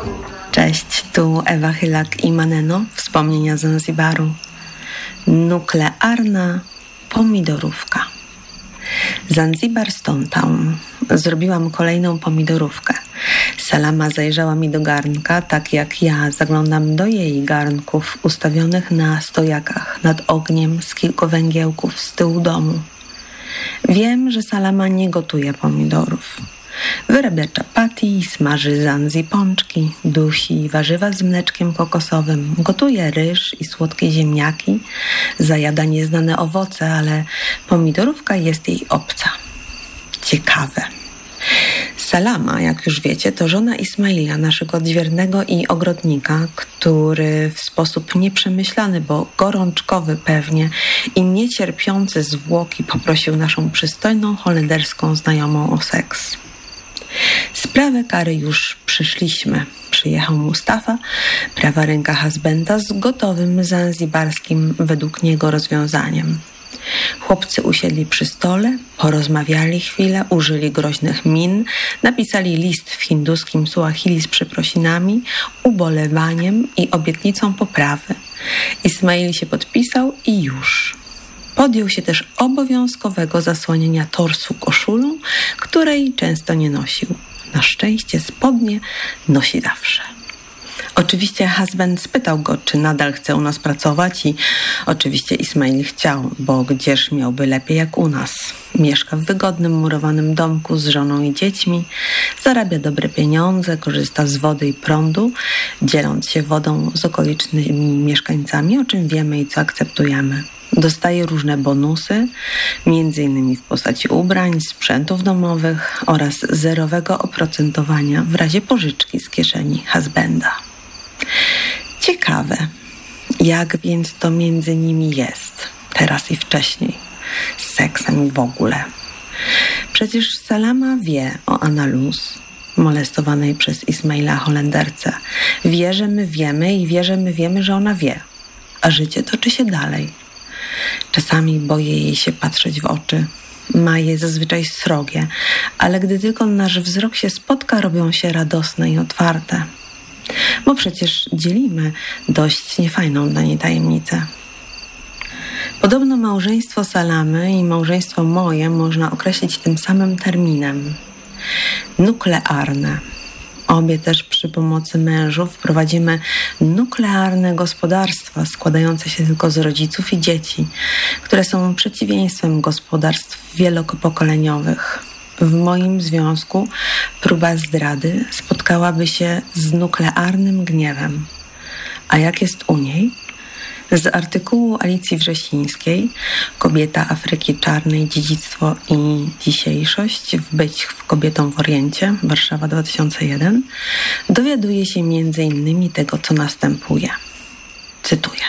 Cześć, tu Ewa Chylak i Maneno, wspomnienia Zanzibaru. Nuklearna pomidorówka. Zanzibar Stone Town. Zrobiłam kolejną pomidorówkę. Salama zajrzała mi do garnka, tak jak ja zaglądam do jej garnków ustawionych na stojakach nad ogniem z kilku węgiełków z tyłu domu. Wiem, że Salama nie gotuje pomidorów. Wyrabia czapati, smaży zanzi pączki, dusi warzywa z mleczkiem kokosowym, gotuje ryż i słodkie ziemniaki, zajada nieznane owoce, ale pomidorówka jest jej obca. Ciekawe. Salama, jak już wiecie, to żona Ismaila, naszego odźwiernego i ogrodnika, który w sposób nieprzemyślany, bo gorączkowy pewnie i niecierpiący zwłoki poprosił naszą przystojną holenderską znajomą o seks. Sprawę kary już przeszliśmy. Przyjechał Mustafa, prawa ręka husbanda z gotowym zanzibarskim według niego rozwiązaniem. Chłopcy usiedli przy stole, porozmawiali chwilę, użyli groźnych min, napisali list w hinduskim suahili z przeprosinami, ubolewaniem i obietnicą poprawy. Ismail się podpisał i już. Podjął się też obowiązkowego zasłaniania torsu koszulą, której często nie nosił. Na szczęście spodnie nosi zawsze. Oczywiście husband spytał go, czy nadal chce u nas pracować i oczywiście Ismail chciał, bo gdzież miałby lepiej jak u nas. Mieszka w wygodnym, murowanym domku z żoną i dziećmi, zarabia dobre pieniądze, korzysta z wody i prądu, dzieląc się wodą z okolicznymi mieszkańcami, o czym wiemy i co akceptujemy. Dostaje różne bonusy, m.in. w postaci ubrań, sprzętów domowych oraz zerowego oprocentowania w razie pożyczki z kieszeni husbanda. Ciekawe, jak więc to między nimi jest, teraz i wcześniej, z seksem i w ogóle. Przecież Salama wie o Anna Luz, molestowanej przez Ismaila Holenderce. Wie, że my wiemy i wie, że my wiemy, że ona wie, a życie toczy się dalej. Czasami boję jej się patrzeć w oczy. Ma je zazwyczaj srogie, ale gdy tylko nasz wzrok się spotka, robią się radosne i otwarte. Bo przecież dzielimy dość niefajną dla niej tajemnicę. Podobno małżeństwo Salamy i małżeństwo moje można określić tym samym terminem. Nuklearne. Obie też przy pomocy mężów prowadzimy nuklearne gospodarstwa składające się tylko z rodziców i dzieci, które są przeciwieństwem gospodarstw wielopokoleniowych. W moim związku próba zdrady spotkałaby się z nuklearnym gniewem. A jak jest u niej? Z artykułu Alicji Wrzesińskiej Kobieta Afryki Czarnej, dziedzictwo i dzisiejszość w Być kobietą w Oriencie, Warszawa 2001, dowiaduje się m.in. tego, co następuje. Cytuję.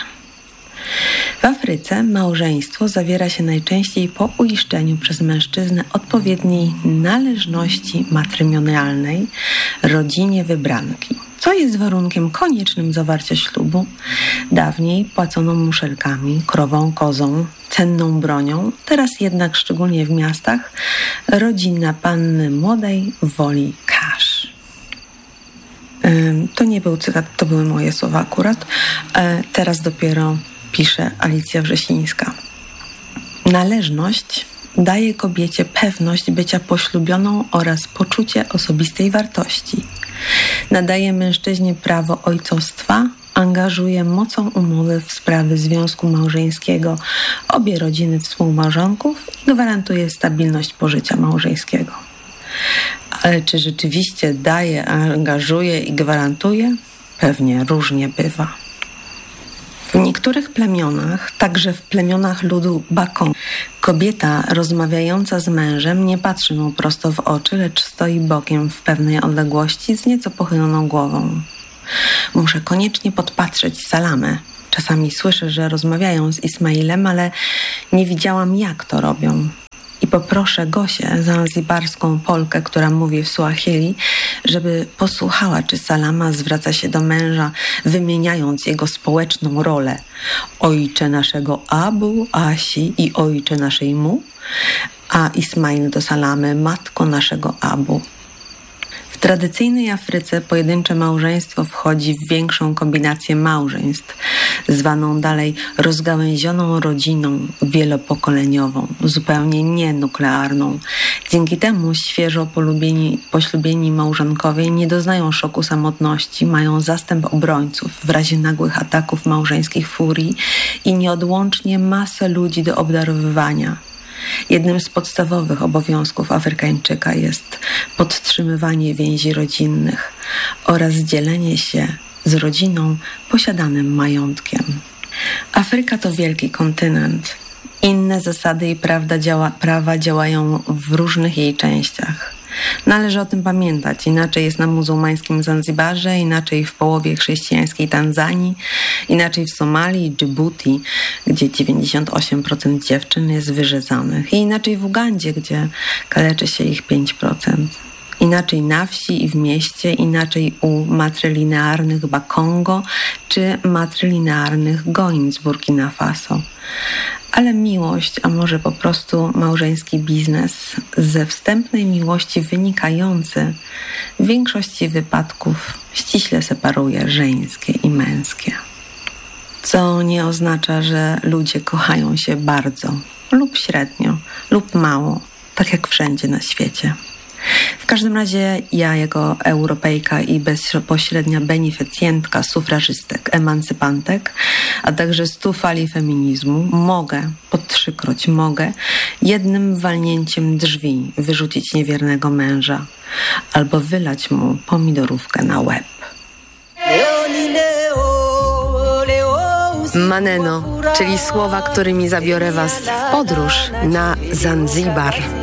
W Afryce małżeństwo zawiera się najczęściej po uiszczeniu przez mężczyznę odpowiedniej należności matrymonialnej rodzinie wybranki, co jest warunkiem koniecznym zawarcia ślubu. Dawniej płacono muszelkami, krową, kozą, cenną bronią. Teraz jednak, szczególnie w miastach, rodzina panny młodej woli cash. To nie był cytat, to były moje słowa akurat. Teraz dopiero pisze Alicja Wrzesińska. Należność daje kobiecie pewność bycia poślubioną oraz poczucie osobistej wartości. Nadaje mężczyźnie prawo ojcostwa, angażuje mocą umowy w sprawy związku małżeńskiego obie rodziny współmałżonków i gwarantuje stabilność pożycia małżeńskiego. Ale czy rzeczywiście daje, angażuje i gwarantuje? Pewnie różnie bywa. W niektórych plemionach, także w plemionach ludu Bakon, kobieta rozmawiająca z mężem nie patrzy mu prosto w oczy, lecz stoi bokiem w pewnej odległości z nieco pochyloną głową. Muszę koniecznie podpatrzeć Salamę. Czasami słyszę, że rozmawiają z Ismailem, ale nie widziałam, jak to robią. I poproszę Gosię, zanzibarską Polkę, która mówi w suahili, żeby posłuchała, czy Salama zwraca się do męża, wymieniając jego społeczną rolę. Ojcze naszego Abu, Asi i ojcze naszej Mu, a Ismail do Salamy, matko naszego Abu. W tradycyjnej Afryce pojedyncze małżeństwo wchodzi w większą kombinację małżeństw, zwaną dalej rozgałęzioną rodziną wielopokoleniową, zupełnie nienuklearną. Dzięki temu świeżo poślubieni małżonkowie nie doznają szoku samotności, mają zastęp obrońców w razie nagłych ataków małżeńskich furii i nieodłącznie masę ludzi do obdarowywania. Jednym z podstawowych obowiązków Afrykańczyka jest podtrzymywanie więzi rodzinnych oraz dzielenie się z rodziną posiadanym majątkiem. Afryka to wielki kontynent. Inne zasady i prawa działają w różnych jej częściach. Należy o tym pamiętać. Inaczej jest na muzułmańskim Zanzibarze, inaczej w połowie chrześcijańskiej Tanzanii, inaczej w Somalii i Dżybuti, gdzie 98% dziewczyn jest wyrzezanych, i inaczej w Ugandzie, gdzie kaleczy się ich 5%. Inaczej na wsi i w mieście, inaczej u matrylinearnych Bakongo czy matrylinearnych Goin z Burkina Faso. Ale miłość, a może po prostu małżeński biznes, ze wstępnej miłości wynikający w większości wypadków ściśle separuje żeńskie i męskie. Co nie oznacza, że ludzie kochają się bardzo lub średnio, lub mało, tak jak wszędzie na świecie. W każdym razie ja jako Europejka i bezpośrednia beneficjentka sufrażystek, emancypantek, a także stu fali feminizmu mogę, po 3-kroć mogę, jednym walnięciem drzwi wyrzucić niewiernego męża albo wylać mu pomidorówkę na łeb. Maneno, czyli słowa, którymi zabiorę Was w podróż na Zanzibar.